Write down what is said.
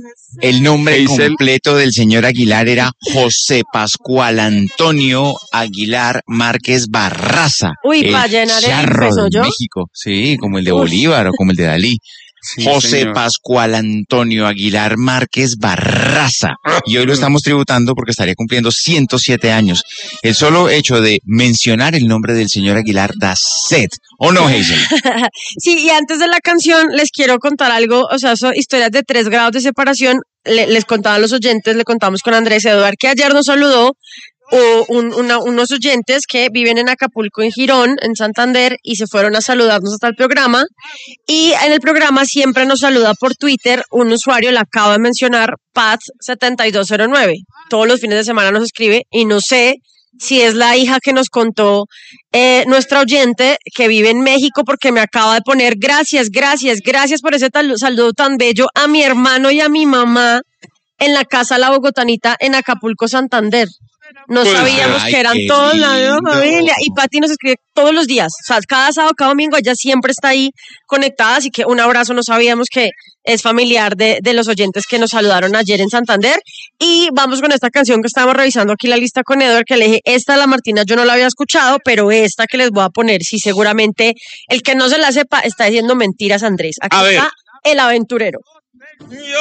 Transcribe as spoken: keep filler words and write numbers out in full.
El nombre Hazel. completo del señor Aguilar era José Pascual Antonio Aguilar Márquez Barraza. Uy, el pa' llenar el charro ICFES, de ¿oyó? México. Sí, como el de Uy. Bolívar o como el de Dalí. Sí, José señor. Pascual Antonio Aguilar Márquez Barraza. Y hoy lo estamos tributando porque estaría cumpliendo ciento siete años. El solo hecho de mencionar el nombre del señor Aguilar da sed. ¿O no, Hazel? Sí, y antes de la canción les quiero contar algo, o sea, son historias de tres grados de separación. Le- les contaba a los oyentes, le contamos con Andrés Eduard, que ayer nos saludó o un- una- unos oyentes que viven en Acapulco, en Girón, en Santander, y se fueron a saludarnos hasta el programa. Y en el programa siempre nos saluda por Twitter un usuario, le acabo de mencionar, Pat setenta y dos cero nueve. Todos los fines de semana nos escribe y no sé si es la hija que nos contó eh, nuestra oyente que vive en México, porque me acaba de poner gracias, gracias, gracias por ese tal- saludo tan bello a mi hermano y a mi mamá en la casa La Bogotanita en Acapulco, Santander. No Pues, sabíamos ay, que eran qué todos la misma lindo. familia. Y Pati nos escribe todos los días. O sea, cada sábado, cada domingo, ella siempre está ahí conectada. Así que un abrazo. No sabíamos que es familiar de, de los oyentes que nos saludaron ayer en Santander. Y vamos con esta canción que estábamos revisando aquí la lista con Edward, que le dije, esta la Martina yo no la había escuchado, pero esta que les voy a poner, sí, seguramente el que no se la sepa está diciendo mentiras, Andrés. Aquí A ver. está El Aventurero. Yo